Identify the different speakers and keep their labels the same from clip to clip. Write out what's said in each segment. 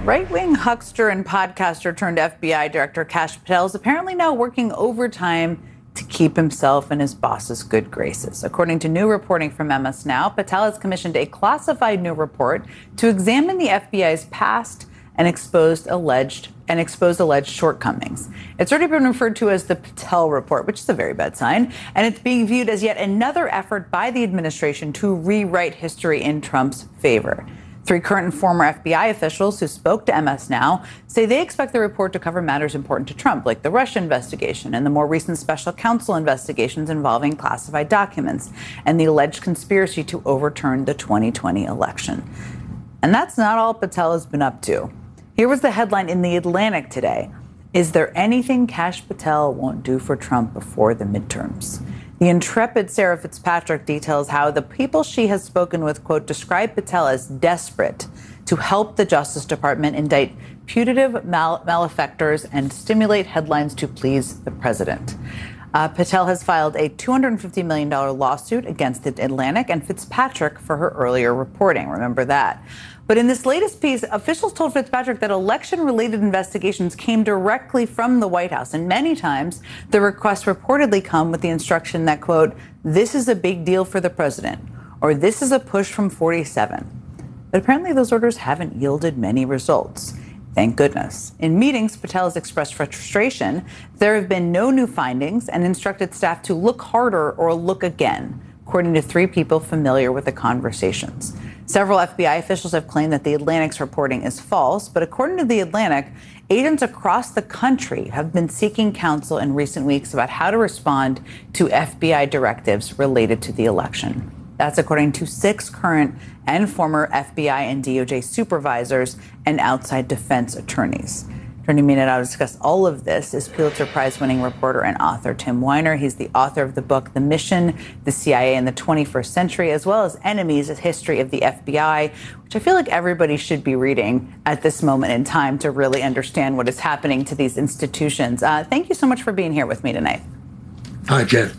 Speaker 1: Right-wing huckster and podcaster turned FBI Director Kash Patel is apparently now working overtime to keep himself in his boss's good graces. According to new reporting from MS Now, Patel has commissioned a classified new report to examine the FBI's past and expose alleged shortcomings. It's already been referred to as the Patel Report, which is a very bad sign, and it's being viewed as yet another effort by the administration to rewrite history in Trump's favor. 3 current and former FBI officials who spoke to MS Now say they expect the report to cover matters important to Trump, like the Russia investigation and the more recent special counsel investigations involving classified documents and the alleged conspiracy to overturn the 2020 election. And that's not all Patel has been up to. Here was the headline in The Atlantic today. Is there anything Kash Patel won't do for Trump before the midterms? The intrepid Sarah Fitzpatrick details how the people she has spoken with, quote, describe Patel as desperate to help the Justice Department indict putative malefactors and stimulate headlines to please the president. Patel has filed a $250 million lawsuit against The Atlantic and Fitzpatrick for her earlier reporting. Remember that. But in this latest piece, officials told Fitzpatrick that election-related investigations came directly from the White House. And many times, the requests reportedly come with the instruction that, quote, this is a big deal for the president, or this is a push from 47. But apparently those orders haven't yielded many results. Thank goodness. In meetings, Patel has expressed frustration. There have been no new findings and instructed staff to look harder or look again, according to 3 people familiar with the conversations. Several FBI officials have claimed that The Atlantic's reporting is false, but according to The Atlantic, agents across the country have been seeking counsel in recent weeks about how to respond to FBI directives related to the election. That's according to 6 current and former FBI and DOJ supervisors and outside defense attorneys. Joining me now to discuss all of this is Pulitzer Prize-winning reporter and author Tim Weiner. He's the author of the book The Mission, the CIA in the 21st Century, as well as Enemies, a History of the FBI, which I feel like everybody should be reading at this moment in time to really understand what is happening to these institutions. Thank you so much for being here with me tonight.
Speaker 2: Hi, Jen.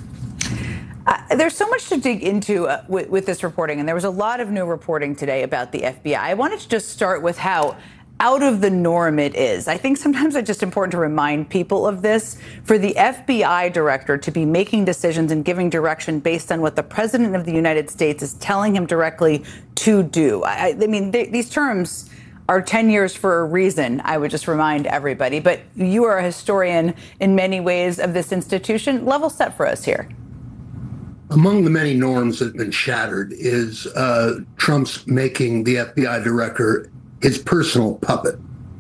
Speaker 1: There's so much to dig into with this reporting, and there was a lot of new reporting today about the FBI. I wanted to just start with how out of the norm it is. I think sometimes it's just important to remind people of this. For the FBI director to be making decisions and giving direction based on what the president of the United States is telling him directly to do. I mean, these terms are 10 years for a reason, I would just remind everybody. But you are a historian in many ways of this institution. Level set for us here.
Speaker 2: Among the many norms that have been shattered is Trump's making the FBI director his personal puppet.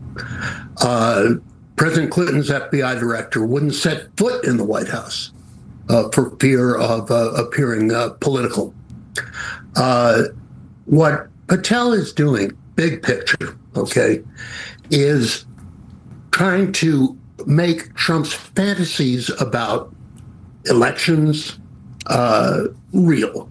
Speaker 2: President Clinton's FBI director wouldn't set foot in the White House for fear of appearing political. What Patel is doing, big picture, okay, is trying to make Trump's fantasies about elections real.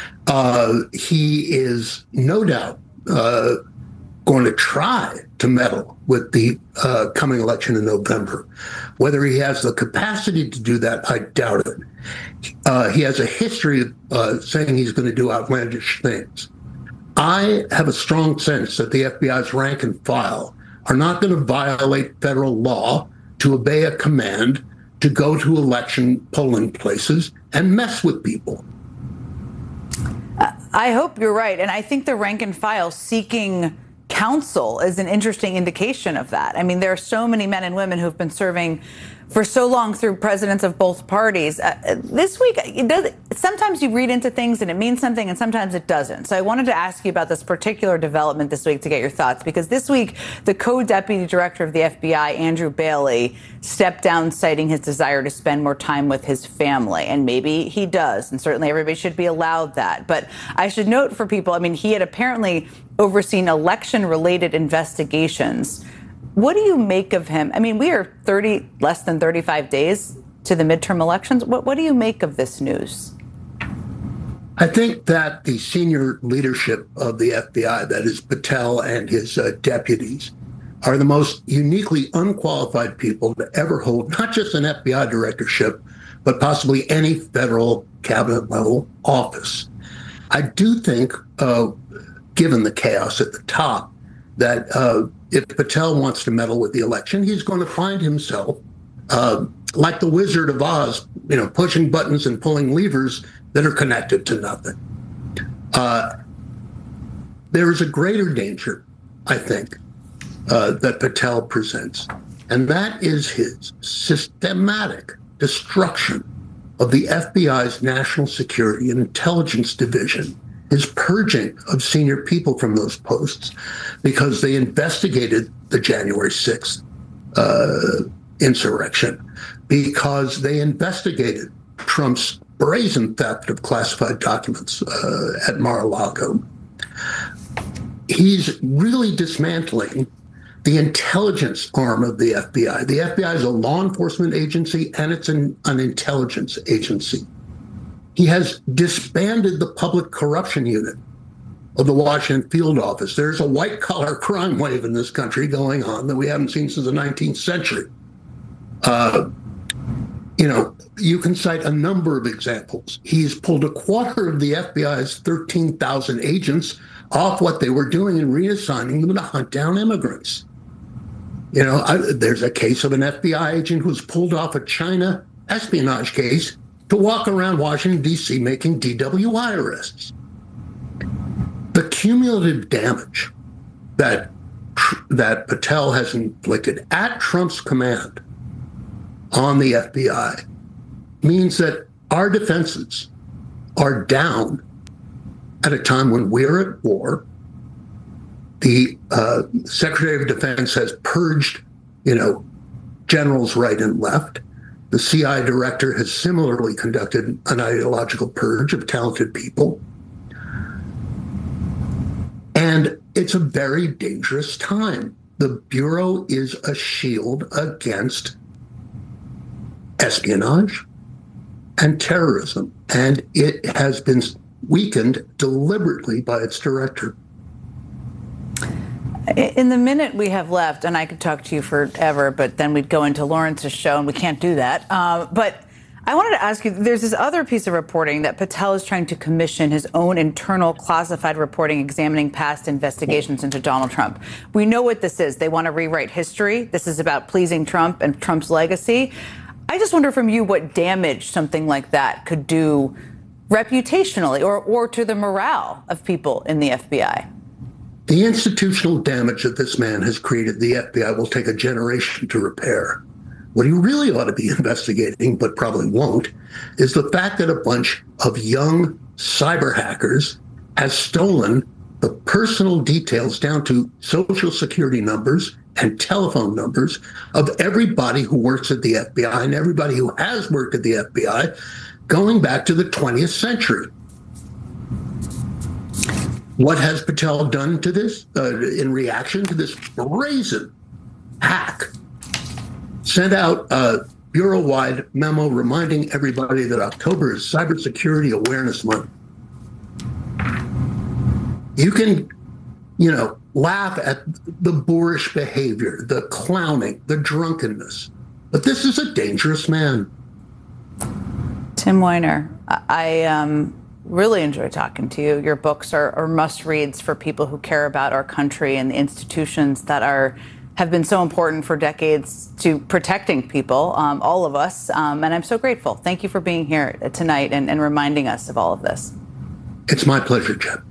Speaker 2: He is no doubt going to try to meddle with the coming election in November. Whether he has the capacity to do that, I doubt it. He has a history of saying he's going to do outlandish things. I have a strong sense that the FBI's rank and file are not going to violate federal law to obey a command to go to election polling places and mess with people.
Speaker 1: I hope you're right. And I think the rank and file seeking counsel is an interesting indication of that. I mean, there are so many men and women who've been serving for so long through presidents of both parties. This week, sometimes you read into things and it means something and sometimes it doesn't. So I wanted to ask you about this particular development this week to get your thoughts, because this week, the co-deputy director of the FBI, Andrew Bailey, stepped down, citing his desire to spend more time with his family. And maybe he does, and certainly everybody should be allowed that. But I should note for people, I mean, he had apparently overseen election-related investigations. What do you make of him? I mean, we are less than 35 days to the midterm elections. What do you make of this news?
Speaker 2: I think that the senior leadership of the FBI, that is Patel and his deputies, are the most uniquely unqualified people to ever hold not just an FBI directorship, but possibly any federal cabinet level office. I do think, given the chaos at the top, that if Patel wants to meddle with the election, he's going to find himself like the Wizard of Oz, pushing buttons and pulling levers that are connected to nothing. There is a greater danger, I think, that Patel presents, and that is his systematic destruction of the FBI's National Security and Intelligence Division, his purging of senior people from those posts because they investigated the January 6th insurrection, because they investigated Trump's brazen theft of classified documents at Mar-a-Lago. He's really dismantling the intelligence arm of the FBI. The FBI is a law enforcement agency, and it's an intelligence agency. He has disbanded the public corruption unit of the Washington field office. There's a white-collar crime wave in this country going on that we haven't seen since the 19th century. You can cite a number of examples. He's pulled a quarter of the FBI's 13,000 agents off what they were doing and reassigning them to hunt down immigrants. There's a case of an FBI agent who was pulled off a China espionage case to walk around Washington, D.C. making DWI arrests. The cumulative damage that Patel has inflicted at Trump's command on the FBI means that our defenses are down at a time when we're at war. The Secretary of Defense has purged, generals right and left. The CIA director has similarly conducted an ideological purge of talented people. And it's a very dangerous time. The Bureau is a shield against espionage and terrorism, and it has been weakened deliberately by its director.
Speaker 1: In the minute we have left, and I could talk to you forever, but then we'd go into Lawrence's show, and we can't do that. But I wanted to ask you, there's this other piece of reporting that Patel is trying to commission his own internal classified reporting examining past investigations into Donald Trump. We know what this is. They want to rewrite history. This is about pleasing Trump and Trump's legacy. I just wonder from you what damage something like that could do reputationally or to the morale of people in the FBI.
Speaker 2: The institutional damage that this man has created, the FBI will take a generation to repair. What he really ought to be investigating, but probably won't, is the fact that a bunch of young cyber hackers has stolen the personal details down to social security numbers and telephone numbers of everybody who works at the FBI and everybody who has worked at the FBI going back to the 20th century. What has Patel done to this in reaction to this brazen hack? Sent out a Bureau-wide memo reminding everybody that October is Cybersecurity Awareness Month. You can, laugh at the boorish behavior, the clowning, the drunkenness, but this is a dangerous man.
Speaker 1: Tim Weiner, I really enjoy talking to you. Your books are must-reads for people who care about our country and the institutions that have been so important for decades to protecting people, all of us. And I'm so grateful. Thank you for being here tonight and reminding us of all of this.
Speaker 2: It's my pleasure, Jen.